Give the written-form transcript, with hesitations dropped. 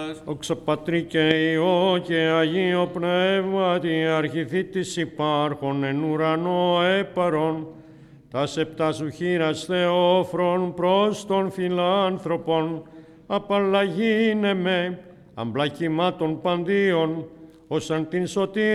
Δόξα Πατρί και Υιό και Αγίο Πνεύματι, αρχιθήτης υπάρχων εν ουρανό έπαρον, τας επτάς ουχήρας Θεόφρον προς των φιλάνθρωπων, απαλλαγήνε με, αμπλακημάτων παντίων, ως αν την σωτήρια